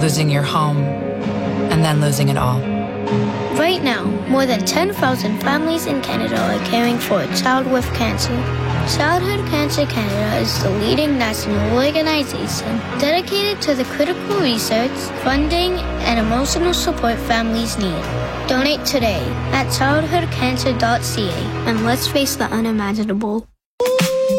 losing your home and then losing it all. Right now, more than 10,000 families in Canada are caring for a child with cancer. Childhood Cancer Canada is the leading national organization dedicated to the critical research, funding, and emotional support families need. Donate today at childhoodcancer.ca and let's face the unimaginable.